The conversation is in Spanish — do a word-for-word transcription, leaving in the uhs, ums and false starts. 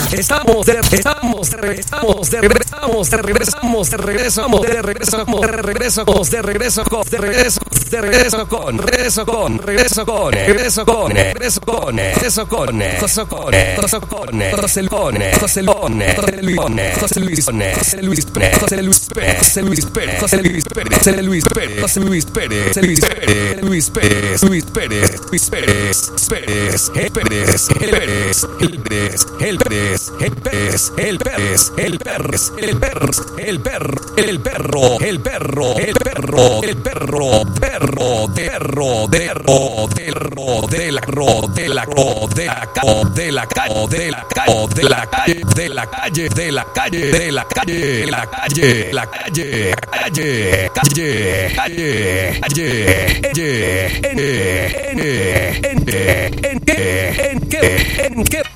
Estamos de estamos de estamos de regresamos de regresamos de regresamos de regreso de regreso de regreso de regreso de regreso con regreso con regreso con regreso con regreso con regreso con José con José con José con José con José Luis José Luis José Luis José Luis José Luis Pérez José Luis Pérez José Luis Pérez José Luis Pérez José Luis Pérez Luis Pérez Luis Pérez Luis Pérez Pérez el Pérez el Pérez el Pérez el Pérez el Pérez el Pérez el Pérez el Pérez el perro el perro el perro el perro el perro perro perro perro perro de la ro de la ro de la ca de la calle de la calle de la calle de la calle de la calle de la calle la calle la calle calle calle calle calle en en en en en qué en qué